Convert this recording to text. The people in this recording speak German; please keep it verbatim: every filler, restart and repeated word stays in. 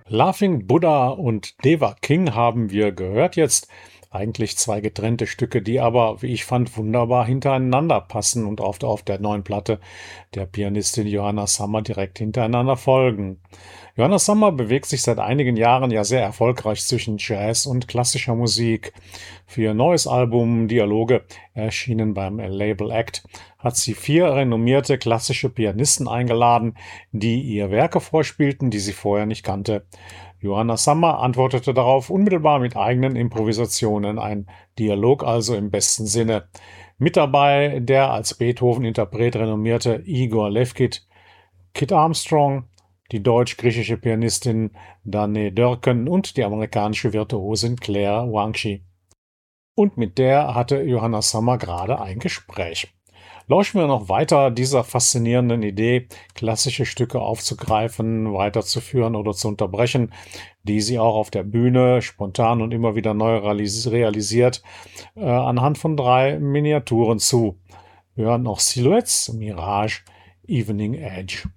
Laughing Buddha und Deva King haben wir gehört jetzt. Eigentlich zwei getrennte Stücke, die aber, wie ich fand, wunderbar hintereinander passen und auf der, auf der neuen Platte der Pianistin Johanna Summer direkt hintereinander folgen. Johanna Summer bewegt sich seit einigen Jahren ja sehr erfolgreich zwischen Jazz und klassischer Musik. Für ihr neues Album Dialoge, erschienen beim Label Act, hat sie vier renommierte klassische Pianisten eingeladen, die ihr Werke vorspielten, die sie vorher nicht kannte. Johanna Summer antwortete darauf unmittelbar mit eigenen Improvisationen, ein Dialog also im besten Sinne. Mit dabei der als Beethoven-Interpret renommierte Igor Levkit, Kit Armstrong, die deutsch-griechische Pianistin Danae Dörken und die amerikanische Virtuosin Claire Wangchi. Und mit der hatte Johanna Summer gerade ein Gespräch. Lauschen wir noch weiter dieser faszinierenden Idee, klassische Stücke aufzugreifen, weiterzuführen oder zu unterbrechen, die sie auch auf der Bühne spontan und immer wieder neu realisiert, äh, anhand von drei Miniaturen zu. Wir hören noch Silhouettes, Mirage, Evening Edge.